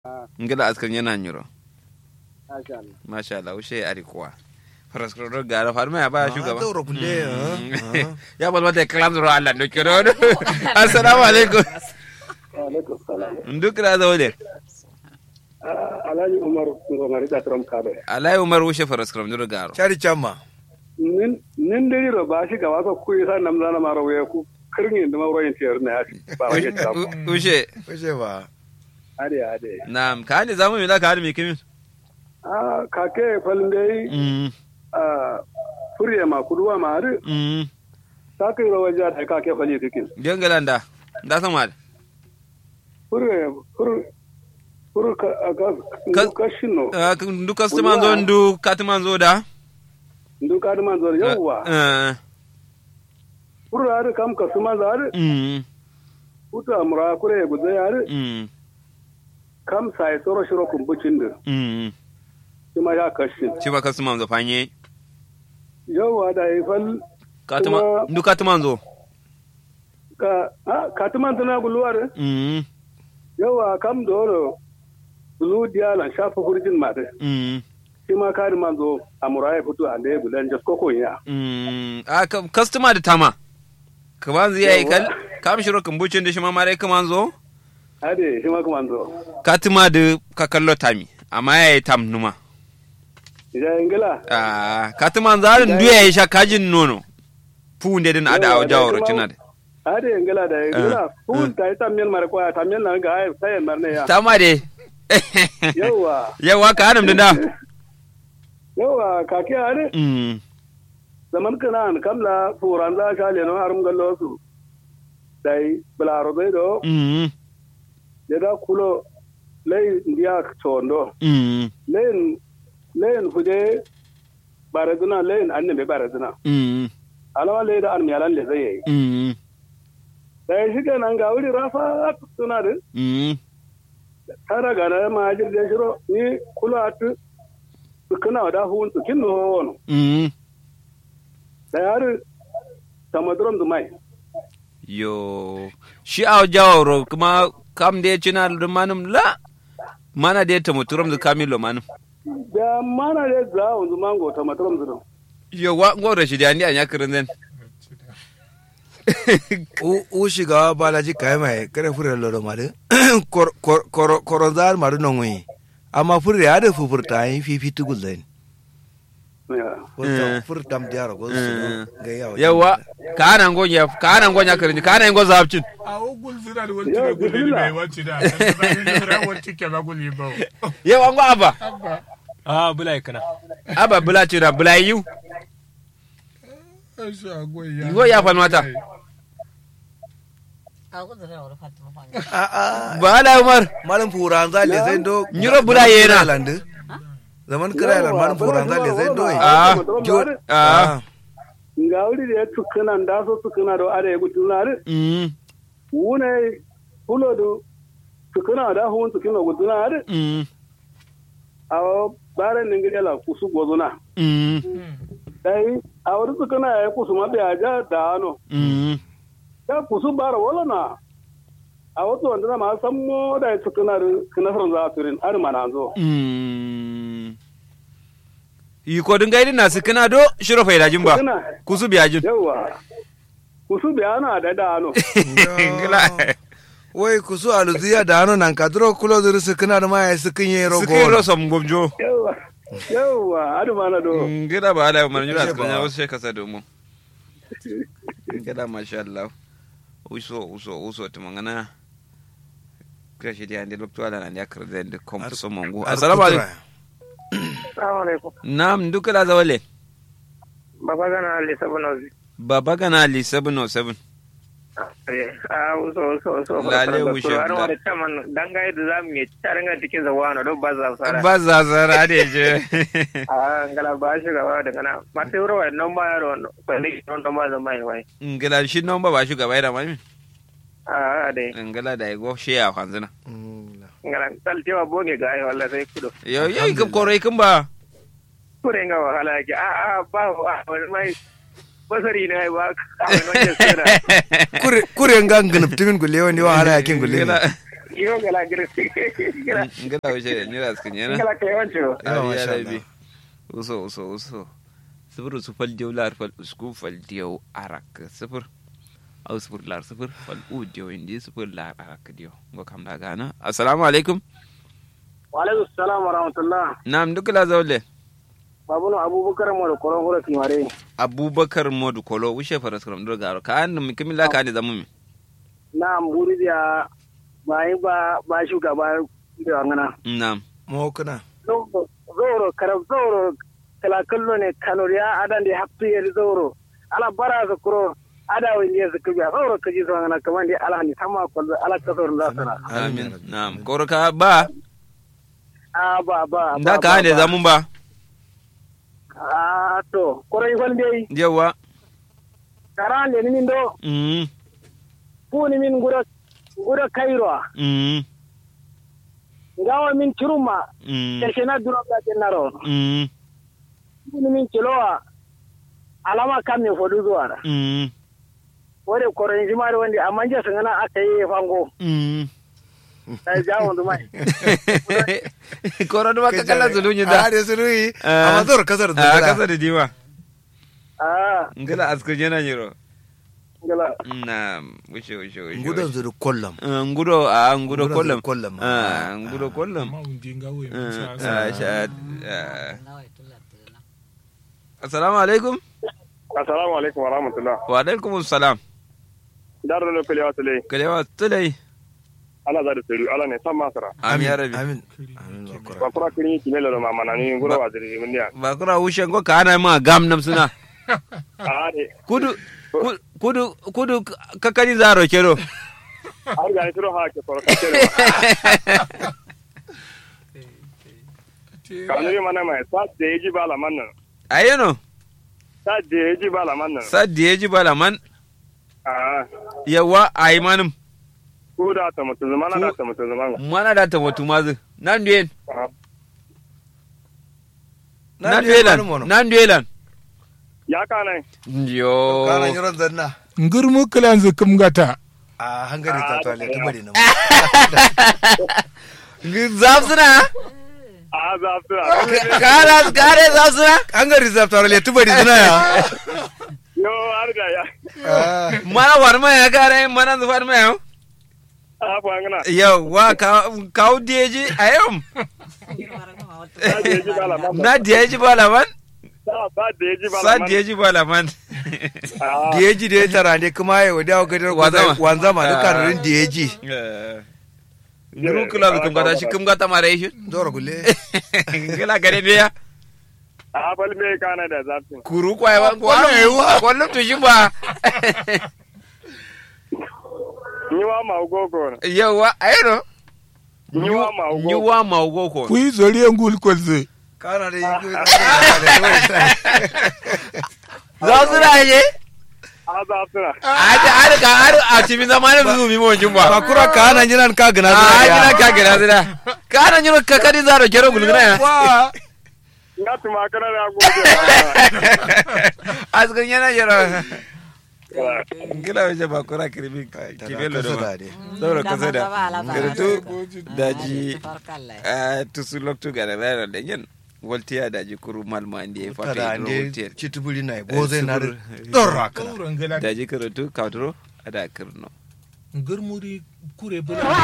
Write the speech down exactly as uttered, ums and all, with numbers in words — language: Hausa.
ngila askan yana nyuro Masha Allah. masha Allah ushe ari kuwa faraskoro gara farma ya ba shugaba da ro kunde ya bal mata kalam ro Allah do kiro assalamu alaikum Wa alaikum salam. duk da zawle Alhaji Umar Ngomari da Trump Kabe. alai umar ushe faraskoro nduro garo chari chamma Nin nin dai ro ba shi gaba ka kuyi san nam zana maro ya ku kirngin da maro yin tiyar na ba wa ke ta. ushe ushe ba Ade ade. na'am ka ne zamu mi da ka har mi kimin Ah kake falin dai mm ah furiya ma kuduwa ma har mm ta kai ro waje da kake fali tikin. jangalanda da sama Furiya fur fur ka ka kashino. ndu customer zo ndu customer zo da Ndu ka da man zo yawa. eh Fur har kam ka suma zar mm uta mura kure guze har mm kam sai soro shiro kumbucin da. mm Kuma ya kashin. ci ba customer zo fanye Yawa da ifal customer ndu customer zo ka ah katuman tana guluwar mm yawa kam doro bulu diala shafa hurjin mate mm shi ma kari manzo amuraye fito a da gudan just koko ya mm a customer da tama kaman zai yi kal kam shiro kumbucin da shi ma mare kaman zo ade shi ma kuma manzo katima da ka kallo tami amma yayi tam numa idan ingila ah katima zarin duya ya sha kajin nono funde din ada a jawo rotina da ade ingila da ingila fun ta ita mil mare ko ta mil na ga ai sai marne ya tama de yawa yawa ka hanum da yawa ka ke ade mm zaman kana kamla furan za ka le no harum gallo su dai bularo dai do mm da kulo lay ndiya tondo mm len len fude baraduna len annabe baraduna mm alawa le da armi alan le zai mm sai shi kenan ga wuri rafa suna da mm tara ga na majir da shiro ni kula tu kana da hun kin no wono mm da yar tamadrom da mai yo shi a jawo kuma kam da cina da manum la mana da ta muturam da kamilo manum da mana da za on mango tamadrom da yo wa ngore shi da ni anya kirin den u u shiga balaji kai mai kare fure loro mare kor kor kor koronzar mare nongui amma fure ya da fufurta yin fifi tugullen ya furtam diaro go ga yawa yawa ka nan gonya ka nan gonya kirin ka nan go zabcin a ogul zira da wani tira guli mai wacce da rawar cike ba guli ba yawa ngo aba a bulai kana aba bula ce da bula yu ngo ya fa mata a a ba la umar malam furan zale zai do nyiro bula yena landu zaman kira lan malam furan zale zai do ah ah ga wuri da tukuna da so tukuna do are gutuna re mm wune kulo do tukuna da hun tukuna gutuna re mm awo bare ningi la kusu gozuna mm dai awru tukuna ya kusu ma biya ja da ano mm ya kusu bara wala na awo to wanda ma sammo da tukuna kana san za turin har mananzo mm yi ko dinga idin nasu kana do shiro fa idajin ba kusu biyajin yawa kusu biya na da da ano wai kusu aluziya da hano nan kadro kulo zuru su kana da mai su kinye rogo sukin rosa mgomjo yawa yawa har mana do ngida ba ala man yura skanya wasu kasa do mu ngida masha Allah uso uso uso tumangana kashi dia ndi lokto ala ndi akra ndi komso mongo assalamu alaikum Assalamu alaikum. nam dukala zawale Baba gana Ali seven oh six. baba kana ali seven oh seven Ah, uso uso uso. Lale wushe Ano da. wani chaman dangai da zamu yi taringa cikin zawana don ba za su sara. ba za zara da je Ah, ngala ba shi gaba da kana. Mate wuro wa nan ba yaro kwani don don ba zan mai wai. ngila shi non ba ba shi gaba da mami Ah, dai. ngila da go she ya kwanzina Ngala tal cewa boge ga ai wallahi sai kudo. yo yo ikam kore kin ba Kure nga wahala yake. Ah, ah, ba wani mai basari na ba a wani wajen sera. kure kure ngan gnuptimin gulle wani wa hara yakin gulle Ngila- Yo gala girsi. Gala ngala wuce ni ras kun yana gala kai wancho. Yawa, ya masha rabi uso uso uso sifir su fal diyo lar fal usku fal diyo arak sifir au sifir lar sifir fal u diyo indi sifir lar arak diyo ngo kam da gana assalamu alaikum Wa alaikum salam wa rahmatullah. nam dukla zawle Babuno Abubakar mo da koron hura timare. abubakar modu kolo wuce faras kram do garo ka an mi kimilla ka ne zamu mi Na mburi da bai ba ba shugaba da ngana. nam mo kana Zoro karab zoro kala kallo ne kanoriya adan da haktu ya zoro. Ala bara za kuro ada wani ya zaka biya zoro kaji zo ngana kaman da ala ni sama kullu ala kasor da sana. amin nam koro ka ba A ba ba. da ka ne zamu ba A to korai wande yawa karan ne min do mm kuni min gura gura kairo. mm Ngawa min turuma mm keshe na duro ga denaro. mm Kuni min kilowa alama kam ne fodu zuwa. mm Wore korai jimare wande amma je sangana akai fango. mm Sai jawo dumai. koro do ka kala zulunyi da a da suluyi Ah. amma zor kasar a da kasa da diwa Ah, ngala asko jena nyiro ngala. na wuce wuce wuce gudan zuru kollam Ah, ngudo a ngudo Ngudo kollam kollam. ah ngudo kollam ma undi ngawe Ah, musa ah, sha ah. assalamu alaikum Assalamu alaikum wa rahmatullah. wa alaikum assalam Daro ne kule wasule. kalewa tulai Ala za da tsiri ala ne san masara. amin ya rabi amin amin bakura Ba kura kini ki melo ma mana ni gura waziri mun dia. ba kura wuce ngo ka ana ma gam nam suna Ah ne. kudu ku- kudu kudu kakani zaro kero Har ga ni tiro ha ke kora ka tere. Kanuri mana mai sa da yaji bala mannan. ayeno Sa da yaji bala mannan. saddi yaji bala man Ah. yawa aymanum Ku da ta mutu zamana da ta mutu zamana. mana da ta watu mazu nan duyen Ah. nan duyelan nan duyelan Ya kana. yo kana nyoron zanna ngurmu kala zukum gata a hangari ta tole ta bari na zafsuna Ah za su. kara kare zafsuna hangari za ta tole ta bari zuna ya Yo har ga ya. mana warma ya kare mana zufar ma yau Ah fa ngana. yawa ka kawo deji ayom Sa da yaji bala mannan. na deji bala man Sa ba da yaji bala sa mannan. deji bala man Ah. diyeji da ya tara ne kuma ya wada gadar Wanzama. wanzama da kanurin diyeji Guru kula da kuma da shi kuma ta mare shi zora gulle kila gare ne ya Ah bal me kana da zafi. kuru kwa yawa kwallon kwallon tushin ba Ni wa ma ugogo. yawa ayero Nyuwa ma ugogo. nyuwa ma ugoko ku yi zoriya ngul kolze kana da yi zafsuna ye Ah za su. ada ada ka ada a cikin zamanin su mi mo jumba bakura kana nyinan ka gina a gina ka gina zira kana nyuro ka kadi zaro kero gulguna ya Nga tuma kana da gogo. askan yana yaro ngila waje ba kura kirbi kibelo da ma saboda kasa da gartu daji tusu loktu gara da da yin voltiya daji kuru malma ande fa kada fe ande voltiya chitubuli na bo zai na dorra kana kauran gala daji karatu kautro ada kirno ngurmuri kure bula